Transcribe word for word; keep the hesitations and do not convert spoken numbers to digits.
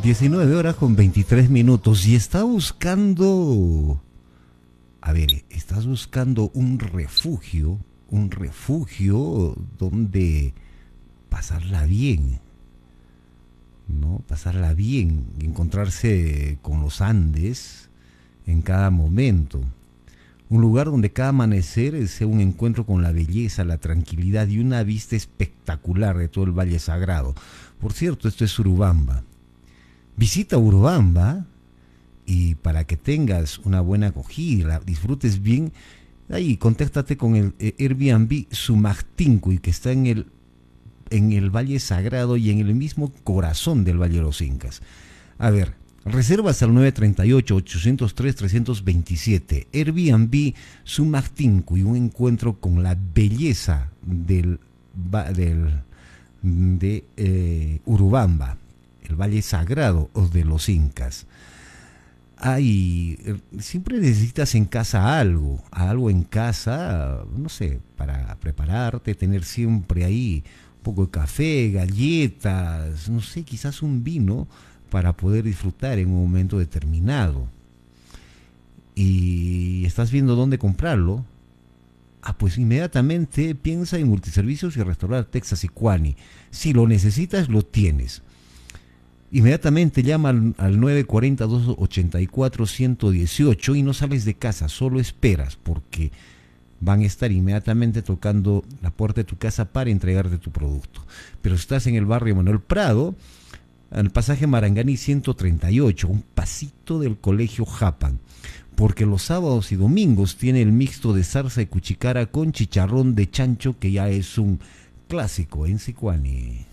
diecinueve horas con veintitrés minutos y está buscando, a ver, estás buscando un refugio, un refugio donde pasarla bien, ¿no? Pasarla bien, encontrarse con los Andes en cada momento. Un lugar donde cada amanecer sea un encuentro con la belleza, la tranquilidad y una vista espectacular de todo el Valle Sagrado. Por cierto, esto es Urubamba. Visita Urubamba y para que tengas una buena acogida, disfrutes bien, ahí contáctate con el Airbnb Sumajtincuy, que está en el, en el Valle Sagrado y en el mismo corazón del Valle de los Incas. A ver, reservas al nueve tres ocho, ocho cero tres, tres dos siete. Airbnb Sumajtincuy, un encuentro con la belleza del, del, de eh, Urubamba, el Valle Sagrado de los Incas. Ay, siempre necesitas en casa algo, algo en casa, no sé, para prepararte, tener siempre ahí un poco de café, galletas, no sé, quizás un vino para poder disfrutar en un momento determinado. Y estás viendo dónde comprarlo. Ah, pues inmediatamente piensa en Multiservicios y Restaurar Texas Icuani. Si lo necesitas, lo tienes. Inmediatamente llama al, al nueve cuatro cero, dos ocho cuatro, uno uno ocho y no sales de casa, solo esperas, porque van a estar inmediatamente tocando la puerta de tu casa para entregarte tu producto. Pero si estás en el barrio Manuel Prado, al pasaje Marangani ciento treinta y ocho, un pasito del colegio Japan, porque los sábados y domingos tiene el mixto de zarza y cuchicara con chicharrón de chancho, que ya es un clásico en Sicuani.